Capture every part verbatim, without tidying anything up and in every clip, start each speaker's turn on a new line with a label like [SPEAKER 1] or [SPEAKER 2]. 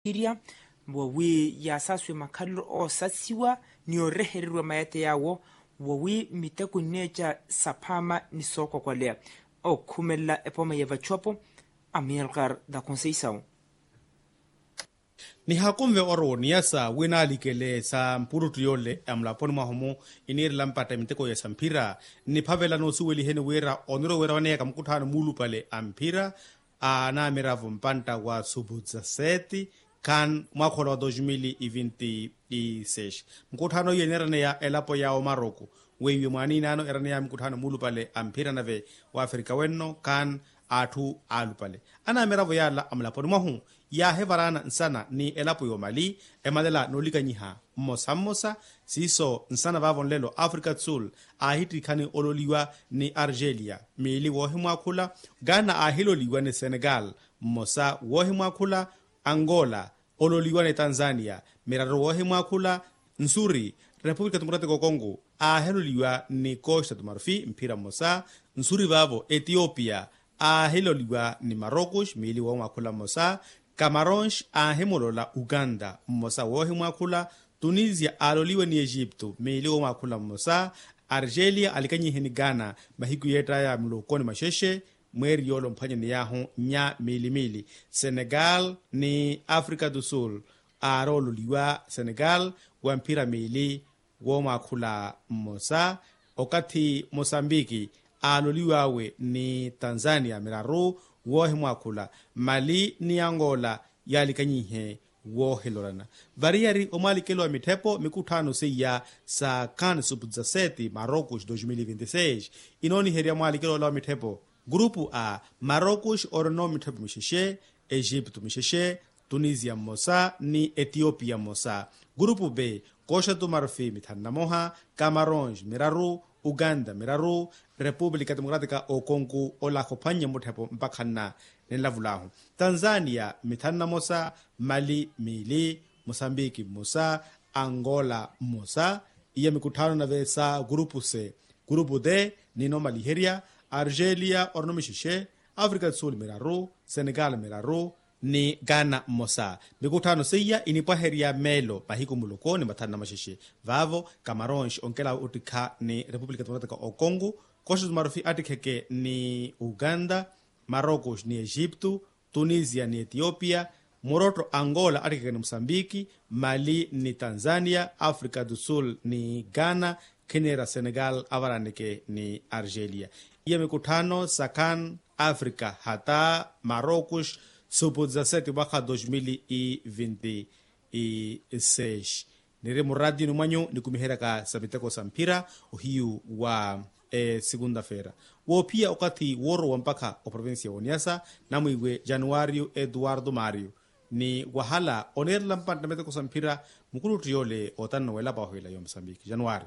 [SPEAKER 1] Iria wawi ya saswe makallo o satsiwa ni oreherirwa mayate yawo wawi mitaku necha sapama ni soko kwa lea o kumela epoma yeva chopo amielgar da Conceição.
[SPEAKER 2] Ni hakumve oro niyasa wina alikele sa mpurutu yole amlaponi mahomo iniri lampata miteko ya sampira ni pavela no suweli hene wera oniro wera wane ya mkutano mulu pale ampira ana miravu mpanta wa Subudza sete kan mwaka wa dois mil e vinte e seis mkutano yenera ya elapo yao Maroko wewe mwani nano erane ya mkutano mulu pale ampira nave wa Afrika wenno kan atu alu pale ana miravu yala amlaponi mahu ya hevarana nsana ni elapo yo Mali emalela nolika nyiha mosa mosa siso nsana vavon lelo Africa Tsul ahiti kani ololiwa ni Argelia mili wohimwa kula Ghana ahiloliwa ni Senegal mosa wohimwa kula Angola ololiwa ni Tanzania miraro wohimwa kula Nsuri Republika Demokratiko Kongo ahiloliwa ni Costa do Marfil mpira mosa Nsuri vavo Ethiopia ahiloliwa ni Marocos mili wohimwa kula mosa Camarões ahemolola Uganda mosa wohi mwakula Tunisia aloliwe ni Egypto meiliwo mwakula mosa Argelia alikanyi heni Ghana mahiku yeta ya mlokoni masheshe mweri yolo mpanya ni yaho nya mili mili Senegal ni Afrika do Sul arololiwa Senegal wampira mili wo mwakula mosa okati Mosambiki aloliwa we ni Tanzania miraru wohi mwakula Mali ni Angola yalikanyihe wohi lorana variari omalikelo mitepo mikutano seya sa kan Subudza sete Marocos dois mil e vinte e seis inoni heria malikelo la mitepo grupu A Marocos orno mitepo misheshe Egypto misheshe Tunisia mosa ni Ethiopia mosa grupu B Costa do Marfil mithanna moha Camarões miraru Uganda miraru Republika Demokratika o Kongo ola kopanya mutepo mpakana nilavulahu Tanzania mithanna mosa Mali mili Mosambiki mosa Angola mosa iya mikutano na vesa grupu C grupu D nino Maliheria Argelia ornomishishe Afrika Sul miraru Senegal miraru ni Ghana mosa mikutano seya inipaheria melo mahiko muloko ni matana mashishe vavo Camarões onkela utika ni Republika Demokratika o Kongo Costa do Marfil atikeke ni Uganda Marocos ni Egypto Tunisia ni Ethiopia Moroto Angola atikeke ni Mosambiki Mali ni Tanzania Afrika do Sul ni Ghana Kenya Senegal avaranike ni Argelia iya mikutano sakan Afrika hata Marocos Subudza sete mwaka dois mil e vinte e seis nire muradi numanyo nikumihera ka sabiteko sampira uhiu wa e, segunda-feira wo pia wakati woro wa mpaka o provincia ya Niassa namwiwe Januario Eduardo Mario ni wahala oner lampan nameteko sampira mukulu triole otano wela ba hoila yo Mozambique Januari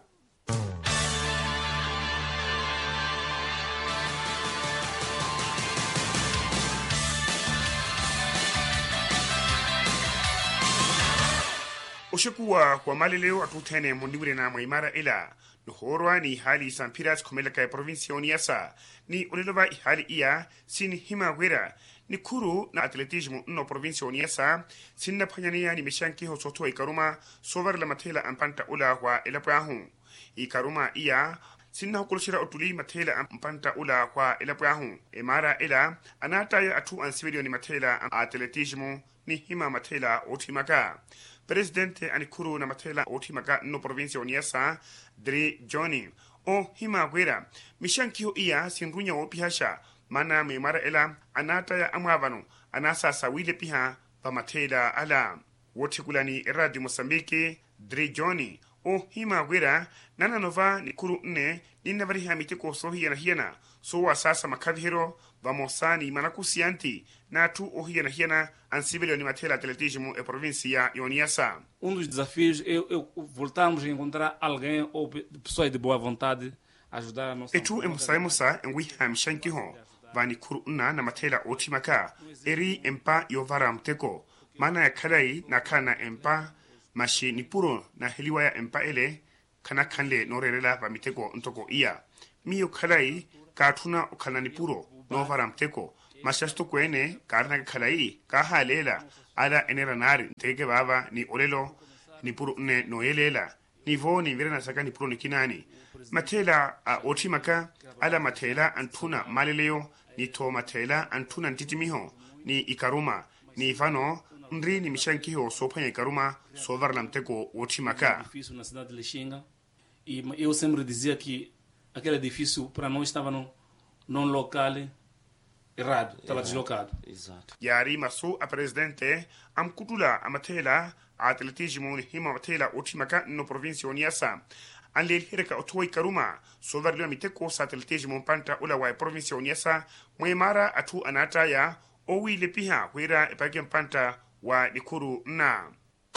[SPEAKER 3] Oshikuwa kwa mali leo atutene mundiwire na maimara ila nuhorwa ni hali sampiras kumeleka ya provincia Niassa ni ulilova hali iya sin hima wera ni kuru na atletismo no provincia Niassa sin na panyania ni mishanki hosoto ikaruma sovar la matela ampanta ula wa elapahu ikaruma iya sinna hukulshira utuli matela ampanta ula kwa elapahu emara ila anata ya atu ansibidio ni matela atletismo ni hima matela otimaka Presidente anikuru na matela otimaka no provincia Niassa Dri Johnny o hima gwera mishankio iya sinrunya o pihasha mana me mara ela anata ya amavano anasa sawile piha pa matela ala wotikulani Radio Mozambique Dri Johnny o hima gwera nana nova nikuru nne nina vari hamitiko so hiena hiena so wa sasa makavhiro vamosani manakusianti na tu o hiena hiena ansibelio ni matela atletismo e provincia ya Niassa.
[SPEAKER 4] Um dos desafios é, é voltarmos a encontrar alguém ou pessoas de boa vontade ajudar a nossa.
[SPEAKER 3] Etu emusa emusa engwi hamshanki ho vani kuru na na matela otimaka eri empa yovara mteko mana ya kadai na kana empa mashi ni puro na heliwa ya empa ele kana kanle norerela va miteko ntoko iya miyo kadai katuna okana ni puro no vara mteko mashasto kwene karna kalai ka halela ala enera nari nteke baba ni olelo ni puru ne noelela ni vo ni virena saka ni puru ni kinani matela a otimaka ala matela antuna maleleo ni to matela antuna ntitimiho ni ikaruma ni fano ndri ni mishankiho sopanya ikaruma sovar lamteko otimaka.
[SPEAKER 4] Edifício na cidade de Lixinga, e eu sempre dizia que aquele edifício para nós estava no num local errado, estava deslocado.
[SPEAKER 5] Exato.
[SPEAKER 3] Yari maso a presidente am kutula amatela atletismo ni hima matela otimaka no provincia Niassa. An le hireka otoi karuma sovar le miteko sa atletismo panta ula wa provincia Niassa moemara atu anata ya owi le piha wera epagem panta wa likuru na.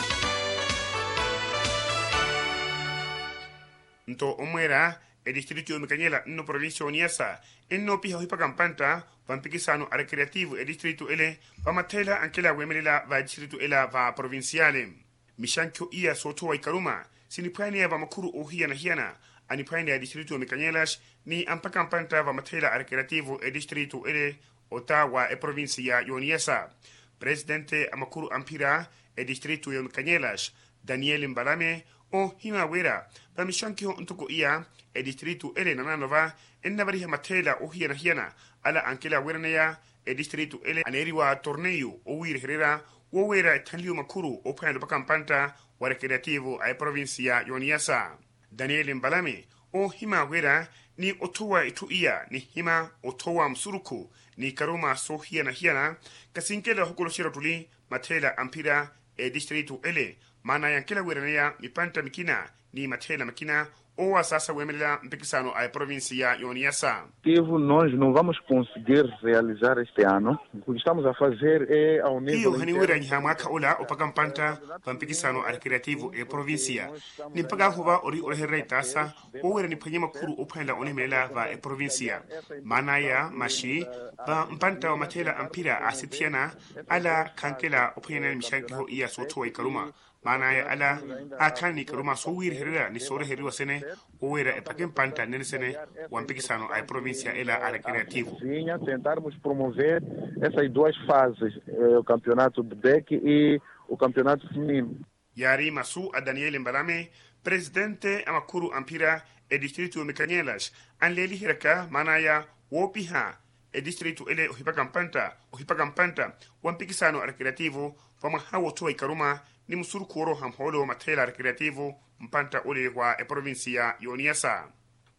[SPEAKER 3] Nto omwera e distrito yo Mikanyela no provincia Niassa enno piha hipa kampanta vampikisano a recreativo e distrito ele va matela ankela wemelela va distrito ela va provinciale mishankyo iya soto wa ikaruma sinipani ya va makuru ohia na hiana anipani ya distrito yo Mikanyelas ni ampa kampanta va matela a recreativo e distrito ele Ottawa e provincia yo Niassa. Presidente amakuru ampira e distrito yo Mikanyelas Daniel Mbalame o hima wera ba mishankyo ntuko iya e distrito ele nananova enna bariha matela o hiana hiana ala ankela wera ya e distrito ele aneriwa torneio o wir herera o wera tanliu makuru o pano pakampanta wa recreativo a provincia yo Niassa. Daniel Mbalame o hima wera ni otowa itu iya ni hima otowa msuruku ni karuma so hiana hiana kasinkela hukulo shiratuli matela ampira e distrito ele mana yankela weranea mipanta mikina ni matela makina ou sasa wemelela mpikisano a província yo Niassa.
[SPEAKER 6] Nós não vamos conseguir realizar este ano. O que estamos a fazer é ao nível
[SPEAKER 3] hiyo haniwera nyihamwaka ula upakampanta pampikisano a recreativo e província ni mpaga huba ori oreherra itasa owera ni panyema kuru upanda onemela va e província mana ya mashi ba mpanta wa matela ampira asitiana ala kankela opanyena mishankiho iya soto wa ikaruma mana ya ala akani karuma so wir herera ni sore heriwa sene owera e pakem panta nene sene wampikisano a província ela a recreativo.
[SPEAKER 6] Tentarmos promover essas duas fases, o campeonato de deck e o campeonato feminino.
[SPEAKER 3] Yari masu a Daniel Mbalame, presidente amakuru ampira e distrito Mikanyelas, an leli hiraka mana ya wopiha e distrito ele ohipakampanta ohipakampanta wampikisano a recreativo vama hawo toa ikaruma ni musuru kuro hamholo matela recreativo mpanta ule wa e provincia yo Niassa.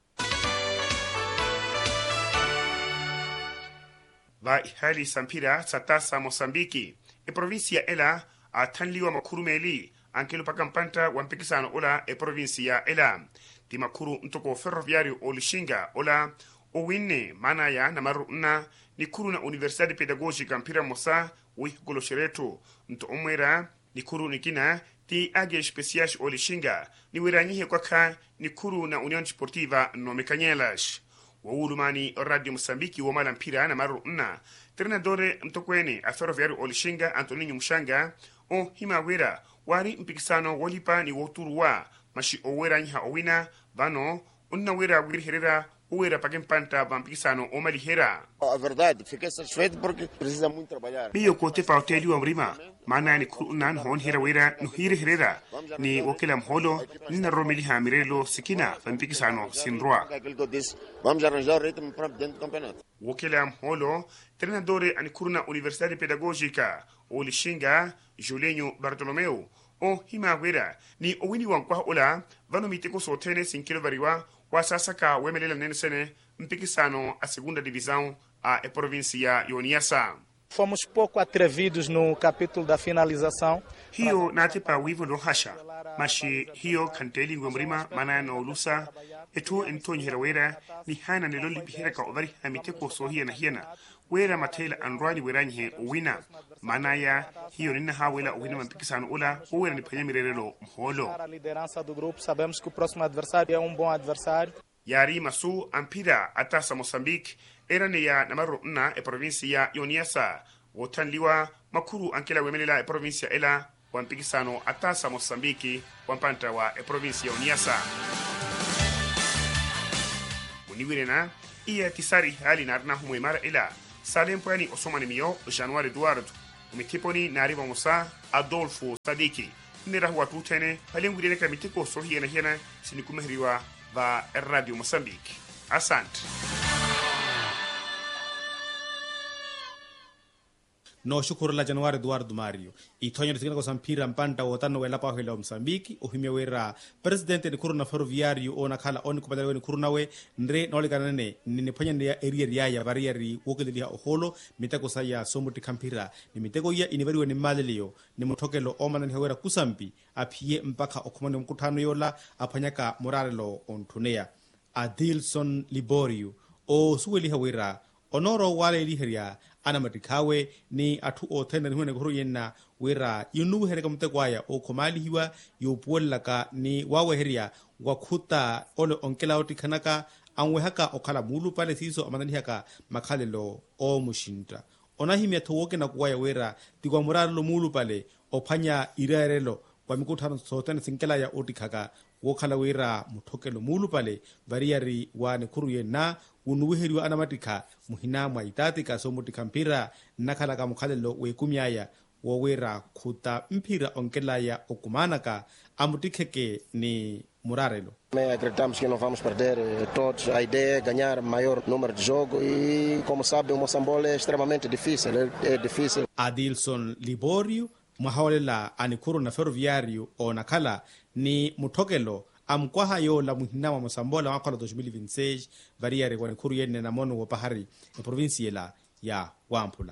[SPEAKER 3] Va ihali sampira satasa Mosambiki e provincia ela a tanliwa makuru meli ankelo pakampanta wampikisano ola e provincia ela di makuru ntoko ferroviario o Lixinga ola o winne mana ya na maru na ni kuru na Universidade Pedagógica mpira mosa wi golo shereto nto omwera ni kuru nikina ti age especiais o Lixinga ni wiranyihe kwaka ni kuru na União Desportiva no Mikanyelas. Waulumani Radio Mosambiki wa mala mpira na maru na treinadore mtokwene a ferroviario o Lixinga Antoninho Mushanga o hima wera wari mpikisano wolipa ni woturuwa mashi o wera nyiha owina vano unna wera wiri herera uera pakempanta vampikisano o malihera.
[SPEAKER 5] A verdade, fiquei satisfeito porque precisa muito trabalhar.
[SPEAKER 3] Biyo kote pa hoteli wa mrima maana ni kurunan hon hira wera no hiri herera ni wakila mholo nina romeliha mirelo sikina vampikisano sinroa.
[SPEAKER 5] Vamos arranjar o ritmo para dentro do campeonato.
[SPEAKER 3] Wakila mholo treinadore ani kuruna Universidade Pedagógica o Lixinga Julinho Bartolomeu o hima wera ni owini wankwa ola vano miteko sotene sinkilo variwa wa sasa ka wemelela nene sene mpikisano a segunda divisão a e província yo Niassa.
[SPEAKER 7] Fomos pouco atrevidos no capítulo da finalização.
[SPEAKER 3] Hiyo natipa wivo no hasha mashi hiyo kanteli ngomrima mana no lusa etu ento nyirawera ni hana neloli bihera ka ovari hamiteko so hiya na hiena wera matela anrwani weranye owina mana ya hiyo nina hawela owina mpikisano ola owera ni panyamirerelo mholo.
[SPEAKER 7] Para a liderança do grupo, sabemos que o próximo adversário é um bom adversário.
[SPEAKER 3] Yari masu ampira atasa Moçambique era ne ya namaru na e provincia yo Niassa wotanliwa makuru ankela wemelela e provincia ela wampikisano atasa Moçambique wampanta wa e provincia yo Niassa. Uniwirena iya tisari hali narna humwemara ela salem pwani osomani miyo Januari Eduardo umitiponi na arriva musa Adolfo Sadiki nira huwa tutene palengurine ka mitiko so hiena hiena sinikumehriwa va Radio Mozambique. Asante.
[SPEAKER 2] no shukuru la Januari Eduardo Mario itonyo tikina ko sampira mpanta wotano wela pa hela Mozambique ohimye wera presidente ni kuruna ferroviario ona kala oni kubadala ni kuruna we ndre nolikana ne ni ponya ne area ya barrieri wokeli ya oholo mitako saya somuti kampira ni miteko ya iniveriwe ni malelio ni mutokelo omana ni hewera kusambi apie mpaka okumane mkutano yola apanyaka moralelo ontunea Adilson Liborio o suweli hawera onoro wale liheria ana matikawe ni atu o tenda ni huene kuru yena wera yunu hereka mtekwaya o komali hiwa yopuolaka ni wawe heria wakuta ole onkela otikanaka anwe haka okala mulu pale siso amanani haka makalelo o mushinta onahimia towoke na kuwaya wera tigwa muralo mulu pale opanya irerelo kwa mikutano sotene sinkela ya otikaka wokala wera mutokelo mulu pale variari wa nekuru yena unuwiheriwa anamatika muhina mwa itatika somutika mpira nakala ka mukhalelo wekumyaya wowera khuta mpira onkelaya okumanaka amutikheke ni murarelo.
[SPEAKER 8] Acreditamos que não vamos perder todos. A ideia é ganhar maior número de jogo e, como sabe, o Moçambola é extremamente difícil. É difícil.
[SPEAKER 2] Adilson Liborio mwahaolela anikuru na ferroviario o nakala ni mutokelo amkwaha yo la muhina wa Moçambola mwaka dois mil e vinte e seis variare kwa nikuru yene na mono wa pahari ya provinsi la ya Wampula.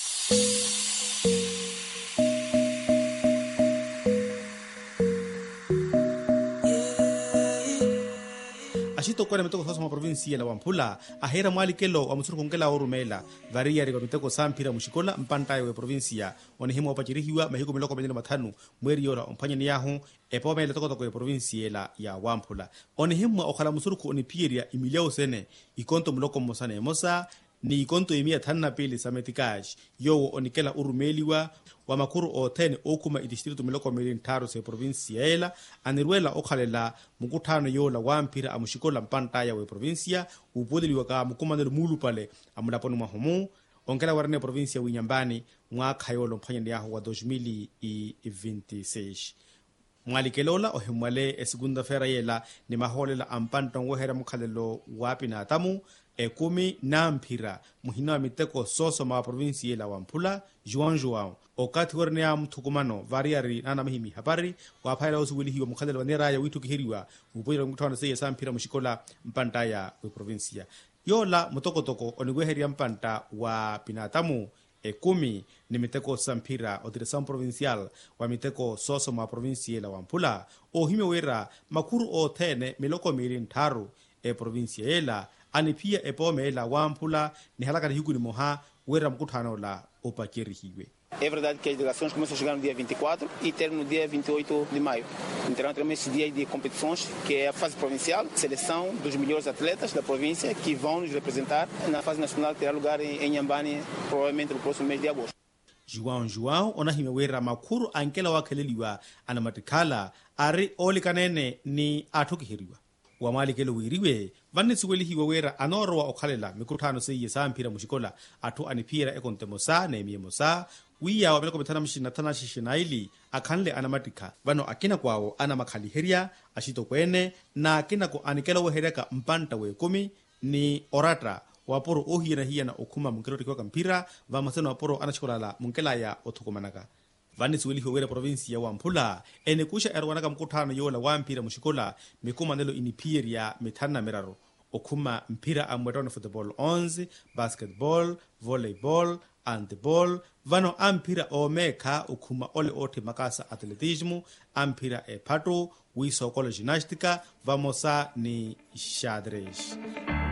[SPEAKER 2] Ashito kwa mitoko sasa mwa provinsi la Wampula ahera mwali kelo wa musuru kongela orumela variare kwa mitoko sampira mushikola mpantayo wa provinsi ya wanihimo wapachirihiwa mahiko miloko mwenye matanu mweri yora ompanya ni yahu epome ile toko toko ya provinsi la ya Wampula onihimo okala musuru ku onipiria imilia sene ikonto muloko mosane mosa ni ikonto imia tanna pili sametikash yo onikela urumeliwa wa makuru o tene okuma idistritu miloko milin taro se provinsia ela anirwela okhalela mukutano yo la wampira amushikola mpantaya we provinsia ubodeliwa ka mukumanelo mulu pale amulaponi mahumu onkela warane provinsia winyambani mwaka yolo mphanyeni yaho wa dois mil e vinte e seis mwalikelola ohimwale esigunda fera yela ni maholela ampanton wohera mukhalelo wapina tamu ekumi na mpira muhina wa miteko soso ma provinsi la Wampula Juan Joao okati warne ya mtukumano variari nana mahimi habari wapaila usuwili hiyo mukhalelo nera ya witu kihiriwa upoira mkutano seye sa mpira mushikola mpanta ya provinsia yola mutoko toko onigweheri ya mpanta wa pinatamu ekumi ni miteko sampira o direção provincial wa miteko soso ma provinsi la Wampula ohime wera makuru o tene miloko mirin taru e provinsia ela ani pia epome la Wampula ni halaka hiku ni moha wera mkutano la opakerihiwe.
[SPEAKER 9] É verdade que as delegações começam a jogar no dia vinte e quatro e terminam no dia vinte e oito de maio. Então, temos esse dia de competições, que é a fase provincial, seleção dos melhores atletas da província que vão nos representar na fase nacional que terá lugar em Inhambane, provavelmente no próximo mês de agosto.
[SPEAKER 2] João João onahime wera makuru ankela wakeleliwa anamatikala ari olikanene ni atukihiriwa. Wamali kelo wiriwe vanisi weli hiwa wera anoro wa okhalela mikutano seye sa mpira mushikola atu anipira ekonte mosa na emie mosa wiya wa meleko betana mshina tana shishinaili akhanle anamatika vano akina kwao ana makhali heria ashito kwene na akina ko anikelo wehereka mpanta we kumi ni oratra waporo ohiyana hiyana okuma munkelo tikwa mpira va maseno waporo anashikolala munkela ya othukumanaka vanisi weli hiwa provinsi ya Wampula ene kusha erwanaka mkutano yola wampira mushikola mikuma nelo inipiri ya mitana miraro okuma mpira amwetone football onze basketball volleyball handball vano ampira omeka okuma ole ote makasa atletismo ampira e pato wisokolo gimnástica vamosa ni xadrez